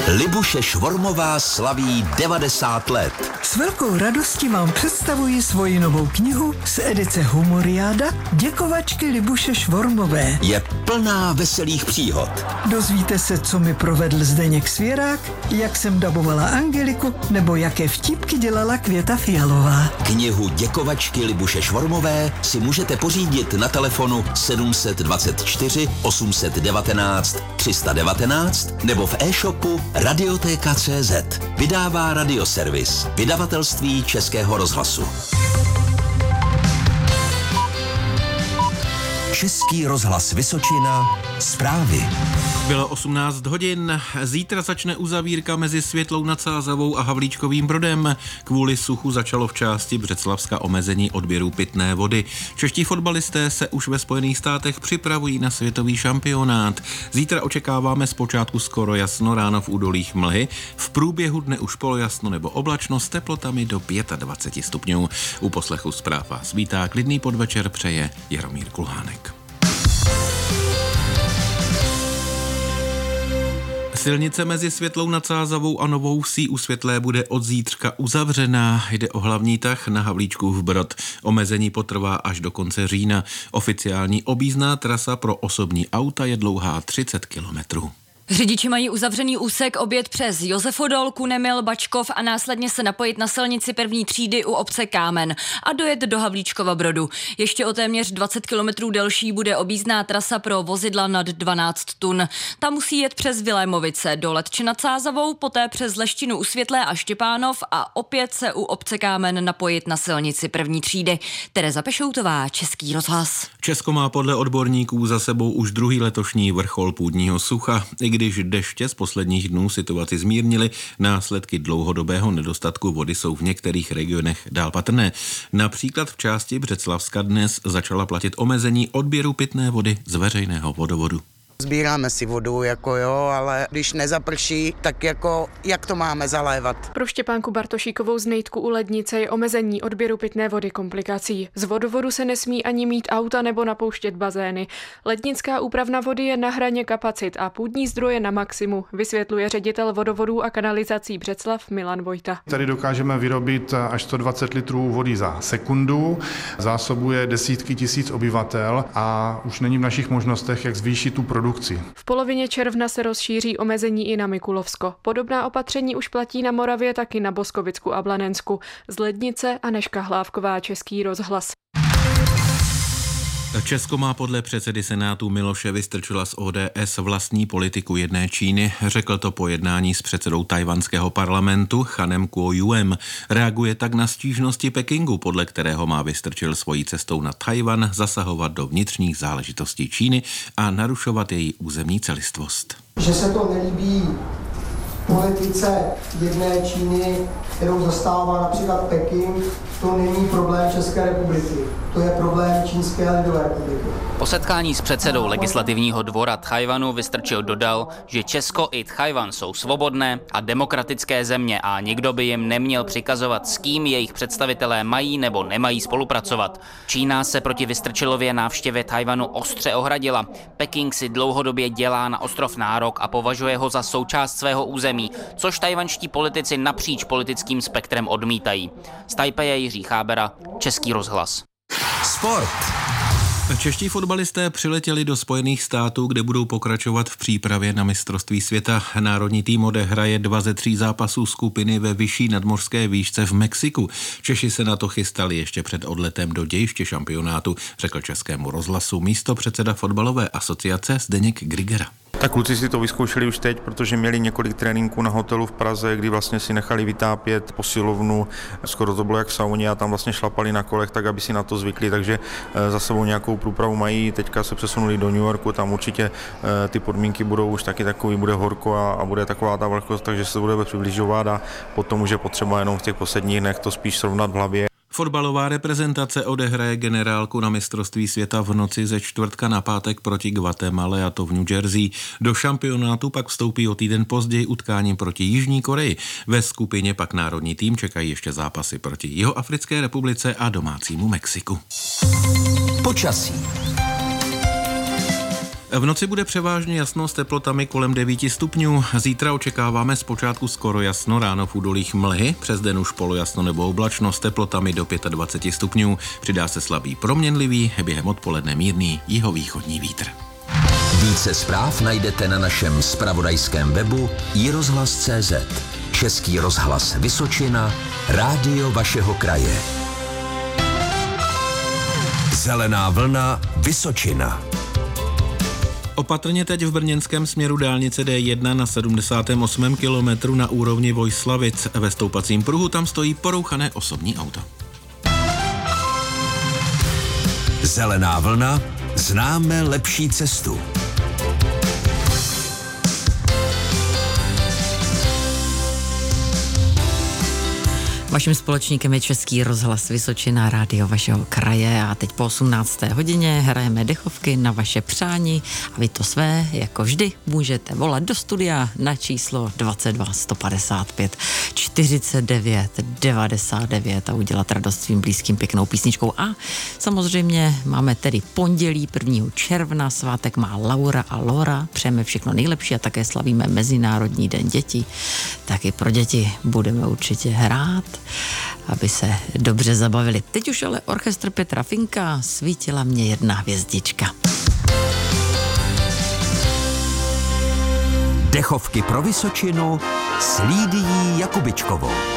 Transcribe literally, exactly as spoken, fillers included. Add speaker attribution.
Speaker 1: Libuše Švormová slaví devadesát let.
Speaker 2: S velkou radostí vám představuji svoji novou knihu z edice Humoriáda Děkovačky Libuše Švormové.
Speaker 1: Je plná veselých příhod.
Speaker 2: Dozvíte se, co mi provedl Zdeněk Svěrák, jak jsem dabovala Angeliku, nebo jaké vtipky dělala Květa Fialová.
Speaker 1: Knihu Děkovačky Libuše Švormové si můžete pořídit na telefonu sedm dvacet čtyři osm devatenáct tři sta devatenáct nebo v e-shopu Radiotéka tečka cé zet. Vydává Radioservis, vydavatelství Českého rozhlasu. Český rozhlas Vysočina, zprávy.
Speaker 3: Bylo osmnáct hodin, zítra začne uzavírka mezi Světlou nad Sázavou a Havlíčkovým Brodem. Kvůli suchu začalo v části Břeclavska omezení odběru pitné vody. Čeští fotbalisté se už ve Spojených státech připravují na světový šampionát. Zítra očekáváme zpočátku skoro jasno, ráno v údolích mlhy. V průběhu dne už polojasno nebo oblačno s teplotami do dvacet pět stupňů. U poslechu zpráv vás vítá, klidný podvečer přeje Jaromír Kulhánek. Silnice mezi Světlou nad Sázavou a Novou Vsí u Světlé bude od zítřka uzavřená. Jde o hlavní tah na Havlíčkův Brod. Omezení potrvá až do konce října. Oficiální objízdná trasa pro osobní auta je dlouhá třicet kilometrů.
Speaker 4: Řidiči mají uzavřený úsek objet přes Josefodol, Kunemil, Bačkov a následně se napojit na silnici první třídy u obce Kámen a dojet do Havlíčkova Brodu. Ještě o téměř dvacet kilometrů delší bude objízdná trasa pro vozidla nad dvanáct tun. Ta musí jet přes Vilémovice do Letče nad Sázavou, poté přes Leštinu u Světlé a Štěpánov a opět se u obce Kámen napojit na silnici první třídy. Tereza Pešoutová, Český rozhlas.
Speaker 3: Česko má podle odborníků za sebou už druhý letošní vrchol půdního sucha. I když deště z posledních dnů situaci zmírnily, následky dlouhodobého nedostatku vody jsou v některých regionech dál patrné. Například v části Břeclavska dnes začala platit omezení odběru pitné vody z veřejného vodovodu.
Speaker 5: Sbíráme si vodu, jako jo, ale když nezaprší, tak jako jak to máme zalévat?
Speaker 6: Pro Štěpánku Bartošíkovou z Nejtku u Lednice je omezení odběru pitné vody komplikací. Z vodovodu se nesmí ani mít auta nebo napouštět bazény. Lednická úpravna vody je na hraně kapacit a půdní zdroje na maximu, vysvětluje ředitel vodovodů a kanalizací Břeclav Milan Vojta.
Speaker 7: Tady dokážeme vyrobit až sto dvacet litrů vody za sekundu, zásobuje desítky tisíc obyvatel a už není v našich možnostech, jak zvýšit tu produkci.
Speaker 6: V polovině června se rozšíří omezení i na Mikulovsko. Podobná opatření už platí na Moravě, taky na Boskovicku a Blanensku. Z Lednice Anežka Hlávková, Český rozhlas.
Speaker 3: Česko má podle předsedy Senátu Miloše Vystrčila z O D S vlastní politiku jedné Číny. Řekl to po jednání s předsedou tajvanského parlamentu Chanem Kuo-juem. Reaguje tak na stížnosti Pekingu, podle kterého má Vystrčil svojí cestou na Tajvan zasahovat do vnitřních záležitostí Číny a narušovat její územní celistvost.
Speaker 8: Že se to nelíbí politice jedné Číny, kterou zastává například Peking, to není problém České republiky. To je problém Čínské lidové republiky.
Speaker 9: Po setkání s předsedou legislativního dvora Tchaj-wanu Vystrčil dodal, že Česko i Tchaj-wan jsou svobodné a demokratické země a nikdo by jim neměl přikazovat, s kým jejich představitelé mají nebo nemají spolupracovat. Čína se proti Vystrčilově návštěvě Tchaj-wanu ostře ohradila. Peking si dlouhodobě dělá na ostrov nárok a považuje ho za součást svého území, což tajvanští politici napříč politickým spektrem odmítají. Z Tajpeje Jiří Chábera, Český rozhlas.
Speaker 1: Sport.
Speaker 3: Čeští fotbalisté přiletěli do Spojených států, kde budou pokračovat v přípravě na mistrovství světa. Národní tým odehraje dva ze tří zápasů skupiny ve vyšší nadmořské výšce v Mexiku. Češi se na to chystali ještě před odletem do dějiště šampionátu, řekl Českému rozhlasu místopředseda fotbalové asociace Zdeněk Grigera.
Speaker 10: Tak kluci si to vyzkoušeli už teď, protože měli několik tréninků na hotelu v Praze, kdy vlastně si nechali vytápět posilovnu, skoro to bylo jak v sauně a tam vlastně šlapali na kolech, tak aby si na to zvykli, takže za sebou nějakou průpravu mají, teďka se přesunuli do New Yorku, tam určitě ty podmínky budou už taky takový, bude horko a, a bude taková ta vlhkost, takže se bude přibližovat a potom už je potřeba jenom v těch posledních dnech to spíš srovnat v hlavě.
Speaker 3: Fotbalová reprezentace odehraje generálku na mistrovství světa v noci ze čtvrtka na pátek proti Guatemale, a to v New Jersey. Do šampionátu pak vstoupí o týden později utkáním proti Jižní Koreji. Ve skupině pak národní tým čekají ještě zápasy proti Jihoafrické republice a domácímu Mexiku.
Speaker 1: Počasí.
Speaker 3: V noci bude převážně jasno s teplotami kolem devět stupňů. Zítra očekáváme zpočátku skoro jasno, ráno v údolích mlhy, přes den už polojasno nebo oblačno s teplotami do dvacet pět stupňů. Přidá se slabý proměnlivý, během odpoledne mírný jihovýchodní vítr.
Speaker 1: Více zpráv najdete na našem zpravodajském webu i rozhlas tečka cé zet. Český rozhlas Vysočina, rádio vašeho kraje. Zelená vlna Vysočina.
Speaker 3: Opatrně teď v brněnském směru dálnice D jedna na sedmdesátém osmém kilometru na úrovni Vojslavic. Ve stoupacím pruhu tam stojí porouchané osobní auto.
Speaker 1: Zelená vlna, známe lepší cestu.
Speaker 11: Vaším společníkem je Český rozhlas Vysočina, rádio vašeho kraje a teď po osmnácté hodině hrajeme dechovky na vaše přání a vy to své, jako vždy, můžete volat do studia na číslo dvacet dva sto padesát pět čtyřicet devět devadesát devět a udělat radost svým blízkým pěknou písničkou. A samozřejmě máme tedy pondělí prvního června, svátek má Laura a Lora, přejeme všechno nejlepší a také slavíme Mezinárodní den dětí. Taky pro děti budeme určitě hrát, aby se dobře zabavili. Teď už ale orchestr Petra Finka, Svítila mě jedna hvězdička.
Speaker 1: Dechovky pro Vysočinu s Lídií Jakubičkovou.